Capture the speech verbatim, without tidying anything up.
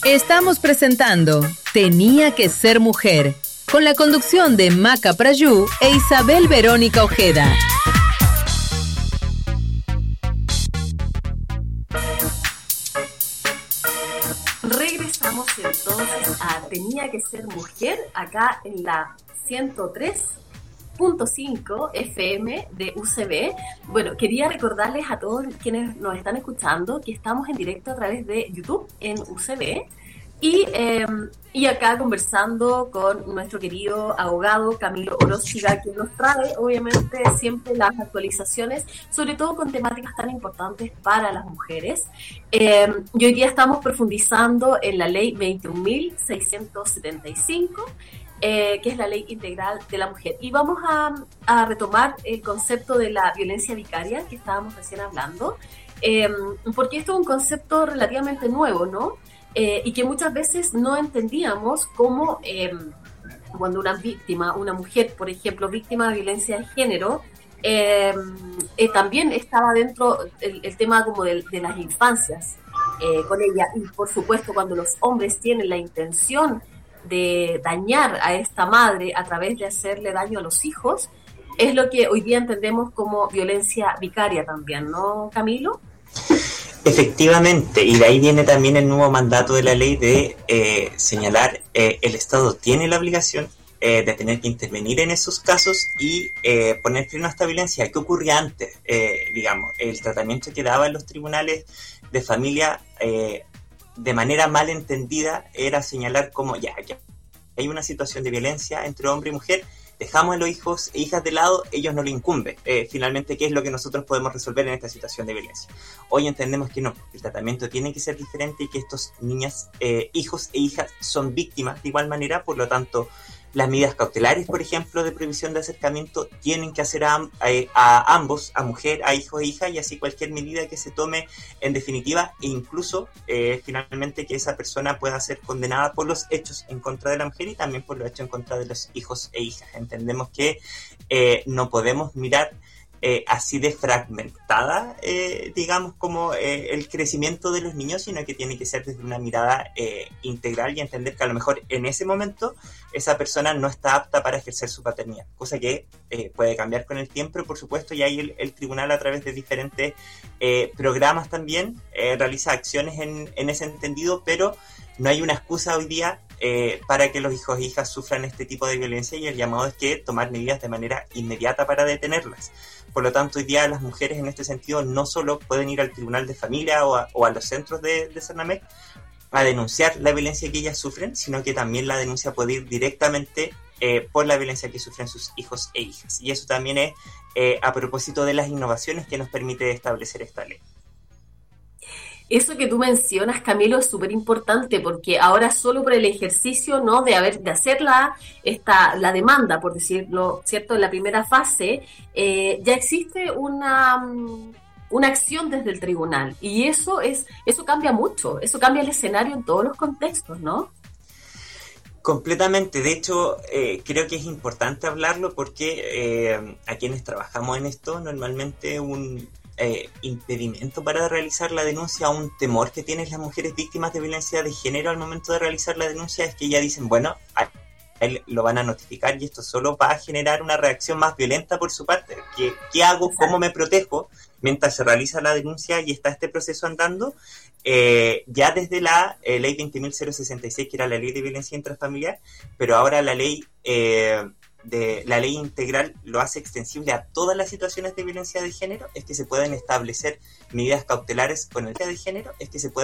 Estamos presentando Tenía que ser mujer, con la conducción de Maca Prayú e Isabel Verónica Ojeda. Regresamos entonces a Tenía que ser mujer, acá en la ciento tres punto cinco F M de U C B. Bueno, quería recordarles a todos quienes nos están escuchando que estamos en directo a través de YouTube en U C B y, eh, y acá conversando con nuestro querido abogado Camilo Orozquiga, que nos trae obviamente siempre las actualizaciones, sobre todo con temáticas tan importantes para las mujeres. Eh, y hoy día estamos profundizando en la ley veintiún mil seiscientos setenta y cinco, Eh, que es la ley integral de la mujer. Y vamos a, a retomar el concepto de la violencia vicaria que estábamos recién hablando, eh, porque esto es un concepto relativamente nuevo, ¿no? Eh, y que muchas veces no entendíamos cómo eh, cuando una víctima, una mujer, por ejemplo, víctima de violencia de género, eh, eh, también estaba dentro el, el tema como de, de las infancias eh, con ella. Y por supuesto, cuando los hombres tienen la intención de dañar a esta madre a través de hacerle daño a los hijos, es lo que hoy día entendemos como violencia vicaria también, ¿no, Camilo? Efectivamente, y de ahí viene también el nuevo mandato de la ley de eh, señalar eh, el Estado tiene la obligación eh, de tener que intervenir en esos casos y eh, poner freno a esta violencia. ¿Qué ocurría antes? Eh, digamos, el tratamiento que daban los tribunales de familia eh, de manera mal entendida era señalar como ya, ya hay una situación de violencia entre hombre y mujer, dejamos a los hijos e hijas de lado, ellos no le incumbe. Eh, finalmente, ¿qué es lo que nosotros podemos resolver en esta situación de violencia? Hoy entendemos que no, el tratamiento tiene que ser diferente y que estos niñas, eh, hijos e hijas son víctimas de igual manera, por lo tanto, las medidas cautelares, por ejemplo, de prohibición de acercamiento, tienen que hacer a, a, a ambos, a mujer, a hijos e hijas, y así cualquier medida que se tome en definitiva, e incluso eh, finalmente que esa persona pueda ser condenada por los hechos en contra de la mujer y también por los hechos en contra de los hijos e hijas. Entendemos que eh, no podemos mirar Eh, así de fragmentada, eh, digamos, como eh, el crecimiento de los niños, sino que tiene que ser desde una mirada eh, integral y entender que a lo mejor en ese momento esa persona no está apta para ejercer su paternidad, cosa que eh, puede cambiar con el tiempo, por supuesto, y ahí el, el tribunal a través de diferentes eh, programas también eh, realiza acciones en, en ese entendido, pero no hay una excusa hoy día eh, para que los hijos e hijas sufran este tipo de violencia, y el llamado es que tomar medidas de manera inmediata para detenerlas. Por lo tanto, hoy día las mujeres en este sentido no solo pueden ir al tribunal de familia o a, o a los centros de, de Cernamek a denunciar la violencia que ellas sufren, sino que también la denuncia puede ir directamente eh, por la violencia que sufren sus hijos e hijas. Y eso también es eh, a propósito de las innovaciones que nos permite establecer esta ley. Eso que tú mencionas, Camilo, es súper importante, porque ahora solo por el ejercicio, ¿no?, de haber de hacer la, esta, la demanda, por decirlo, ¿cierto?, en la primera fase, eh, ya existe una, una acción desde el tribunal, y eso es eso cambia mucho, eso cambia el escenario en todos los contextos, ¿no? Completamente. De hecho, eh, creo que es importante hablarlo porque eh, a quienes trabajamos en esto, normalmente un Eh, impedimento para realizar la denuncia, un temor que tienen las mujeres víctimas de violencia de género al momento de realizar la denuncia es que ellas dicen, bueno, a él lo van a notificar y esto solo va a generar una reacción más violenta por su parte. ¿Qué, qué hago? ¿Cómo me protejo? Mientras se realiza la denuncia y está este proceso andando, eh, ya desde la eh, ley veinte mil sesenta y seis, que era la ley de violencia intrafamiliar, pero ahora la ley eh, de la ley integral lo hace extensible a todas las situaciones de violencia de género, es que se pueden establecer medidas cautelares con el de género, es que se puede